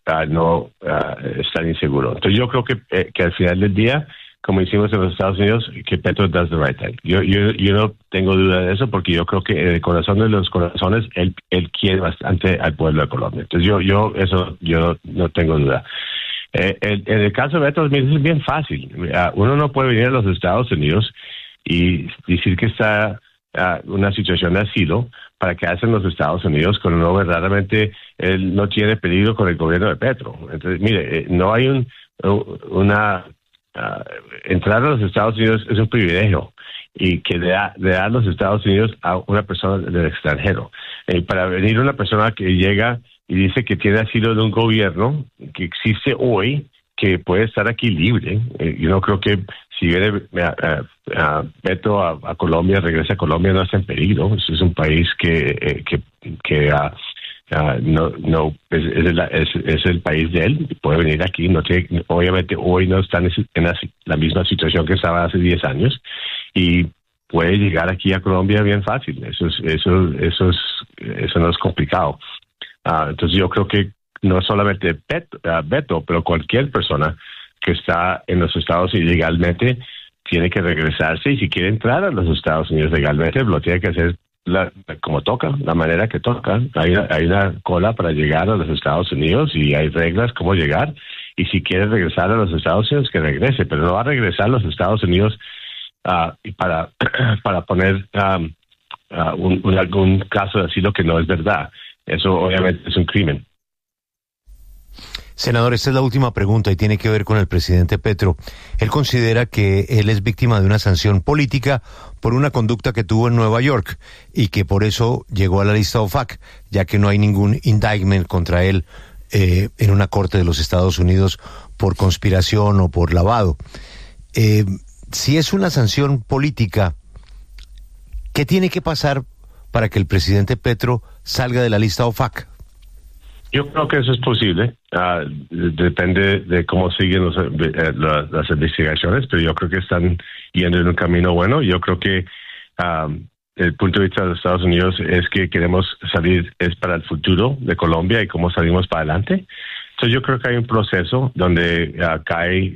es tan inseguro. Entonces yo creo que al final del día, como hicimos en los Estados Unidos, que Petro does the right thing. Yo no tengo duda de eso, porque yo creo que en el corazón de los corazones él quiere bastante al pueblo de Colombia. Entonces yo no tengo duda. En el caso de Petro es bien fácil. Uno no puede venir a los Estados Unidos y decir que está una situación de asilo para quedarse en los Estados Unidos cuando no verdaderamente él no tiene peligro con el gobierno de Petro. Entonces, mire, no hay entrar a los Estados Unidos es un privilegio y que le da a los Estados Unidos a una persona del extranjero. Para venir una persona que llega y dice que tiene asilo de un gobierno que existe hoy, que puede estar aquí libre. Yo no creo que si viene Petro a Colombia, regresa a Colombia, no está en peligro. Es un país que es el país de él, puede venir aquí, obviamente hoy no está en la misma situación que estaba hace 10 años y puede llegar aquí a Colombia bien fácil. Eso no es complicado. Entonces yo creo que no solamente Beto, pero cualquier persona que está en los Estados Unidos legalmente tiene que regresarse, y si quiere entrar a los Estados Unidos legalmente lo tiene que hacer como toca, la manera que toca. Hay una cola para llegar a los Estados Unidos y hay reglas cómo llegar, y si quiere regresar a los Estados Unidos que regrese, pero no va a regresar a los Estados Unidos para poner algún caso de asilo que no es verdad. Eso obviamente es un crimen. Senador, esta es la última pregunta y tiene que ver con el presidente Petro. Él considera que él es víctima de una sanción política por una conducta que tuvo en Nueva York y que por eso llegó a la lista OFAC, ya que no hay ningún indictment contra él en una corte de los Estados Unidos por conspiración o por lavado. Si es una sanción política, ¿qué tiene que pasar para que el presidente Petro salga de la lista OFAC? Yo creo que eso es posible. Depende de cómo siguen las investigaciones, pero yo creo que están yendo en un camino bueno. Yo creo que el punto de vista de los Estados Unidos es que queremos salir, es para el futuro de Colombia y cómo salimos para adelante. Entonces yo creo que hay un proceso donde cae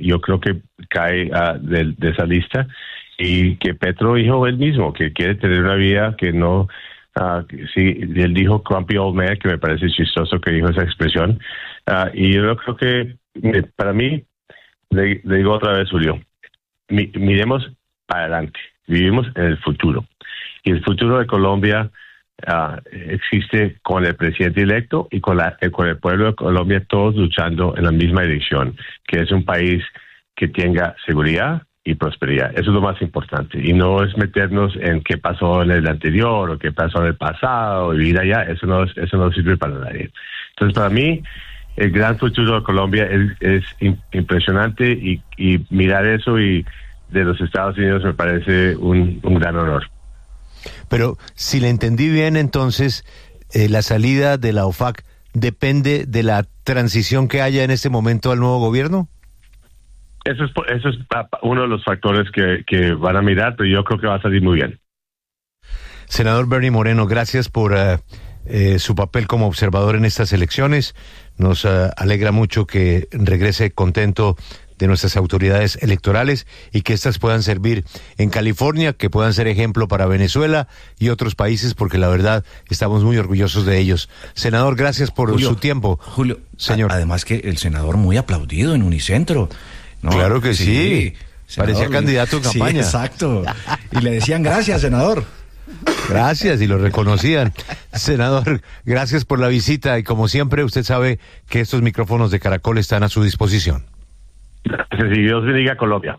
de esa lista, y que Petro dijo él mismo que quiere tener una vida que no... sí, él dijo grumpy old man, que me parece chistoso que dijo esa expresión, y yo creo que para mí, le digo otra vez, Julio, miremos para adelante, vivimos en el futuro, y el futuro de Colombia existe con el presidente electo y con el pueblo de Colombia, todos luchando en la misma dirección, que es un país que tenga seguridad y prosperidad. Eso es lo más importante, y no es meternos en qué pasó en el anterior o qué pasó en el pasado y vivir allá. Eso no sirve para nadie. Entonces, para mí, el gran futuro de Colombia es impresionante, y mirar eso y de los Estados Unidos me parece un gran honor. Pero si le entendí bien, entonces la salida de la OFAC depende de la transición que haya en este momento al nuevo gobierno. Eso es uno de los factores que van a mirar, pero yo creo que va a salir muy bien. Senador Bernie Moreno, gracias por su papel como observador en estas elecciones. Nos alegra mucho que regrese contento de nuestras autoridades electorales y que estas puedan servir en California, que puedan ser ejemplo para Venezuela y otros países, porque la verdad estamos muy orgullosos de ellos. Senador, gracias por su tiempo. Julio, señor. Además que el senador muy aplaudido en Unicentro. ¿No? Claro que sí. Parecía candidato en campaña. Sí, exacto. Y le decían gracias, senador. Gracias, y lo reconocían. Senador, gracias por la visita, y como siempre, usted sabe que estos micrófonos de Caracol están a su disposición. Gracias, y Dios bendiga a Colombia.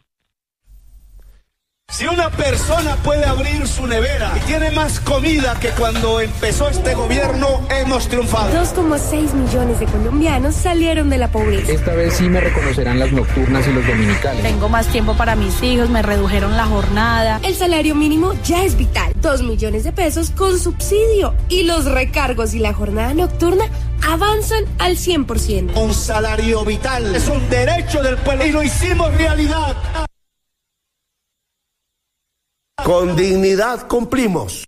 Si una persona puede abrir su nevera y tiene más comida que cuando empezó este gobierno, hemos triunfado. 2,6 millones de colombianos salieron de la pobreza. Esta vez sí me reconocerán las nocturnas y los dominicales. Tengo más tiempo para mis hijos, me redujeron la jornada. El salario mínimo ya es vital. 2 millones de pesos con subsidio. Y los recargos y la jornada nocturna avanzan al 100%. Un salario vital es un derecho del pueblo y lo hicimos realidad. Con dignidad cumplimos.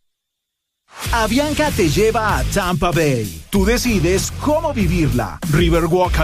Avianca te lleva a Tampa Bay. Tú decides cómo vivirla. Riverwalk